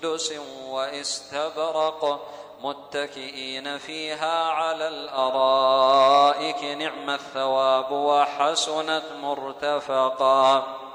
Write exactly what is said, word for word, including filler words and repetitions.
سندس واستبرق متكئين فيها على الأرائك نعم الثواب وحسنت مرتفقا.